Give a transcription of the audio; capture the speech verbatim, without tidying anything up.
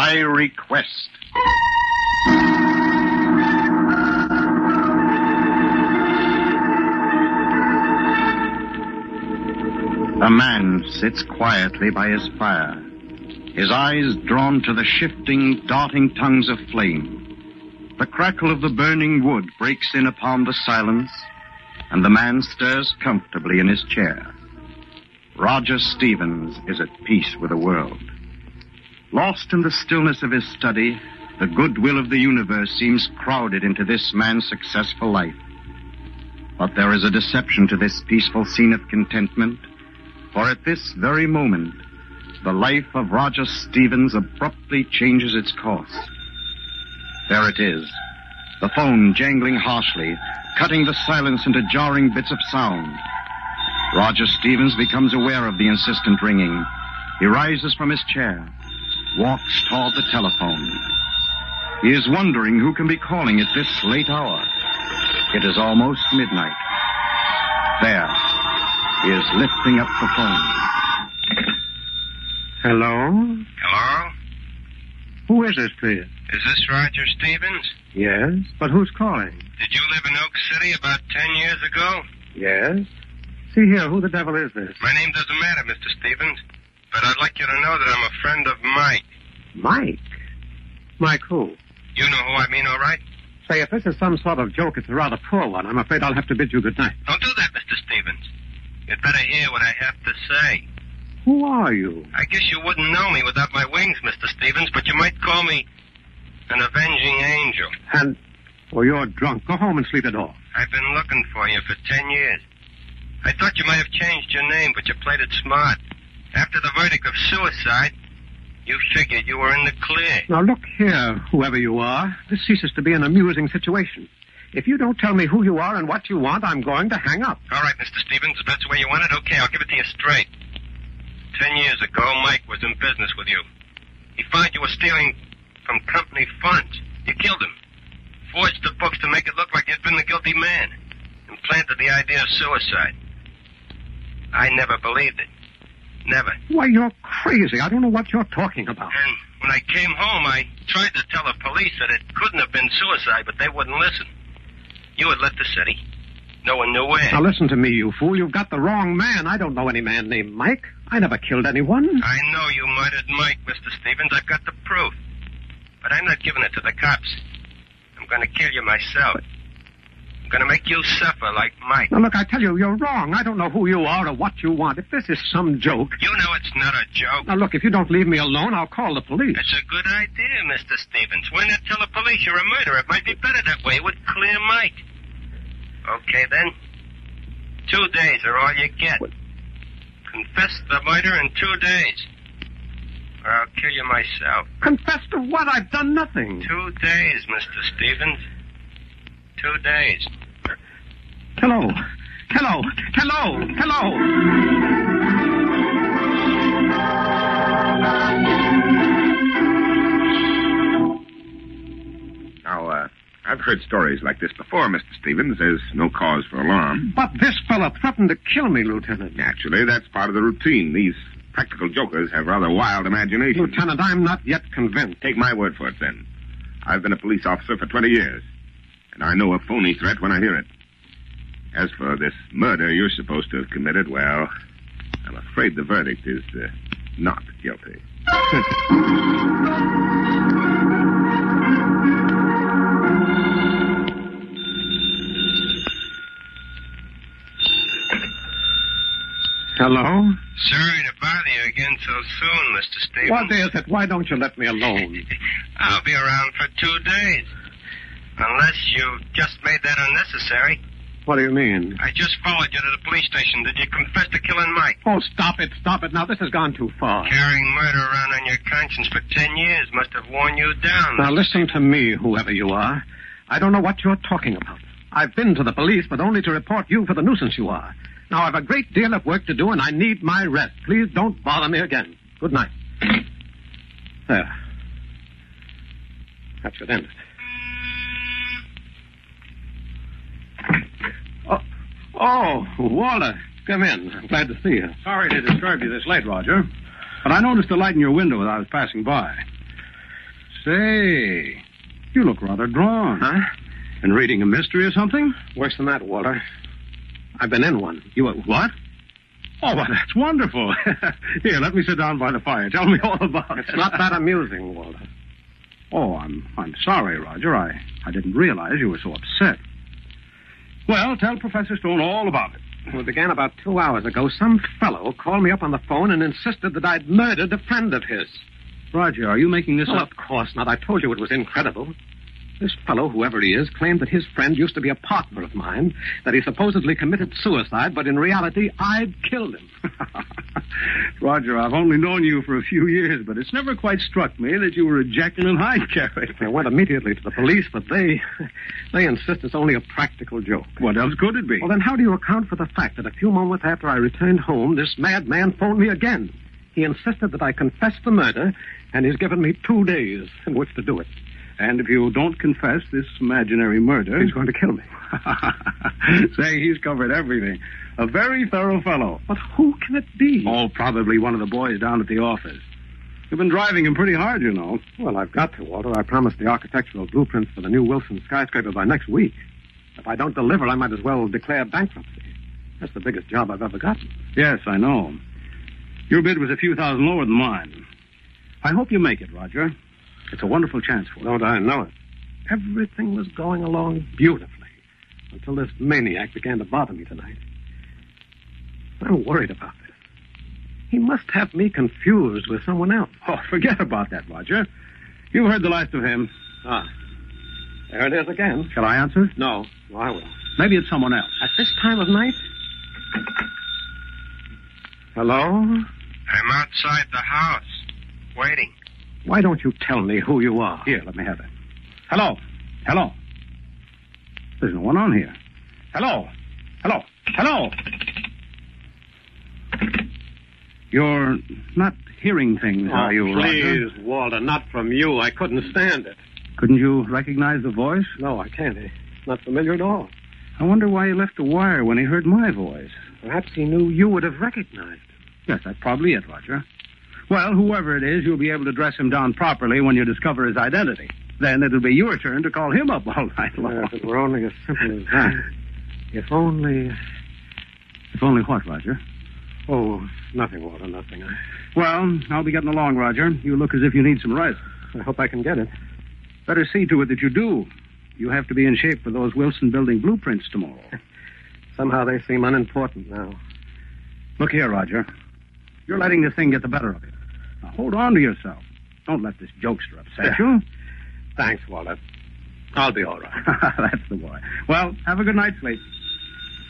Fiery Quest. A man sits quietly by his fire, his eyes drawn to the shifting, darting tongues of flame. The crackle of the burning wood breaks in upon the silence, and the man stirs comfortably in his chair. Roger Stevens is at peace with the world. Lost in the stillness of his study, the goodwill of the universe seems crowded into this man's successful life. But there is a deception to this peaceful scene of contentment, for at this very moment, the life of Roger Stevens abruptly changes its course. There it is, the phone jangling harshly, cutting the silence into jarring bits of sound. Roger Stevens becomes aware of the insistent ringing. He rises from his chair, walks toward the telephone. He is wondering who can be calling at this late hour. It is almost midnight. There, he is lifting up the phone. Hello? Hello? Who is this, please? Is this Roger Stevens? Yes, but who's calling? Did you live in Oak City about ten years ago? Yes. See here, who the devil is this? My name doesn't matter, Mister Stevens, but I'd like you to know that I'm a friend of Mike. Mike? Mike who? You know who I mean, all right? Say, if this is some sort of joke, it's a rather poor one. I'm afraid I'll have to bid you good night. Don't do that, Mister Stevens. You'd better hear what I have to say. Who are you? I guess you wouldn't know me without my wings, Mister Stevens, but you might call me an avenging angel. And... Oh, you're drunk. Go home and sleep it off. I've been looking for you for ten years. I thought you might have changed your name, but you played it smart. After the verdict of suicide, you figured you were in the clear. Now, look here, whoever you are. This ceases to be an amusing situation. If you don't tell me who you are and what you want, I'm going to hang up. All right, Mister Stevens, if that's the way you want it, okay, I'll give it to you straight. Ten years ago, Mike was in business with you. He found you were stealing from company funds. You killed him. Forged the books to make it look like you'd been the guilty man. And planted the idea of suicide. I never believed it. Never. Why, you're crazy. I don't know what you're talking about. And when I came home, I tried to tell the police that it couldn't have been suicide, but they wouldn't listen. You had left the city. No one knew where. Now listen to me, you fool. You've got the wrong man. I don't know any man named Mike. I never killed anyone. I know you murdered Mike, Mister Stevens. I've got the proof. But I'm not giving it to the cops. I'm going to kill you myself. But... I'm going to make you suffer like Mike. Now, look, I tell you, you're wrong. I don't know who you are or what you want. If this is some joke... You know it's not a joke. Now, look, if you don't leave me alone, I'll call the police. It's a good idea, Mister Stevens. Why not tell the police you're a murderer? It might be better that way. It would clear Mike. Okay, then. Two days are all you get. What? Confess the murder in two days. Or I'll kill you myself. Confess to what? I've done nothing. Two days, Mister Stevens. Two days. Hello. Hello. Hello. Hello. Now, uh, I've heard stories like this before, Mister Stevens. There's no cause for alarm. But this fella threatened to kill me, Lieutenant. Naturally, that's part of the routine. These practical jokers have rather wild imaginations. Lieutenant, I'm not yet convinced. Take my word for it, then. I've been a police officer for twenty years, and I know a phony threat when I hear it. As for this murder you're supposed to have committed, well, I'm afraid the verdict is uh, not guilty. Hello? Sorry to bother you again so soon, Mister Stevens. What is it? Why don't you let me alone? I'll be around for two days. Unless you've just made that unnecessary. What do you mean? I just followed you to the police station. Did you confess to killing Mike? Oh, stop it, stop it. Now, this has gone too far. Carrying murder around on your conscience for ten years must have worn you down. Now, listen to me, whoever you are. I don't know what you're talking about. I've been to the police, but only to report you for the nuisance you are. Now, I've a great deal of work to do, and I need my rest. Please don't bother me again. Good night. There. That should end it. Oh, oh, Walter, come in. I'm glad to see you. Sorry to disturb you this late, Roger, but I noticed the light in your window as I was passing by. say, you look rather drawn. Huh? And reading a mystery or something? Worse than that, Walter. I've been in one. You uh, what? Oh, well, that's wonderful. Here, let me sit down by the fire. Tell me all about it. It's not that amusing, Walter. Oh, I'm I'm sorry, Roger. I, I didn't realize you were so upset. Well, tell Professor Stone all about it. Well, it began about two hours ago. Some fellow called me up on the phone and insisted that I'd murdered a friend of his. Roger, are you making this Well, up? of course not. I told you it was incredible. This fellow, whoever he is, claimed that his friend used to be a partner of mine, that he supposedly committed suicide, but in reality, I'd killed him. Roger, I've only known you for a few years, but it's never quite struck me that you were a Jekyll and Hyde character. I went immediately to the police, but they they insist it's only a practical joke. What else could it be? Well, then how do you account for the fact that a few moments after I returned home, this madman phoned me again? He insisted that I confess the murder, and he's given me two days in which to do it. And if you don't confess this imaginary murder... He's going to kill me. Say, he's covered everything. A very thorough fellow. But who can it be? Oh, probably one of the boys down at the office. You've been driving him pretty hard, you know. Well, I've got to, Walter. I promised the architectural blueprints for the new Wilson skyscraper by next week. If I don't deliver, I might as well declare bankruptcy. That's the biggest job I've ever gotten. Yes, I know. Your bid was a few thousand lower than mine. I hope you make it, Roger. It's a wonderful chance for you. Don't I know it? Everything was going along beautifully until this maniac began to bother me tonight. I'm worried about this. He must have me confused with someone else. Oh, forget about that, Roger. You've heard the last of him. Ah, there it is again. Shall I answer? No, no, I will. Maybe it's someone else. At this time of night? Hello? I'm outside the house, waiting. Why don't you tell me who you are? Here, let me have it. Hello. Hello. There's no one on here. Hello. Hello. Hello. You're not hearing things, Oh, are you, please, Roger? Walter, not from you. I couldn't stand it. Couldn't you recognize the voice? No, I can't. It's not familiar at all. I wonder why he left the wire when he heard my voice. Perhaps he knew you would have recognized. Yes, that's probably it, Roger. Well, whoever it is, you'll be able to dress him down properly when you discover his identity. Then it'll be your turn to call him up all night long. Uh, if it were only as simple as that. If only... If only what, Roger? Oh, nothing, Walter, nothing. I, Well, I'll be getting along, Roger. You look as if you need some rest. I hope I can get it. Better see to it that you do. You have to be in shape for those Wilson building blueprints tomorrow. Somehow they seem unimportant now. Look here, Roger. You're letting this thing get the better of you. Now, hold on to yourself. Don't let this jokester upset you. Thanks, Walter. I'll be all right. That's the boy. Well, have a good night's sleep.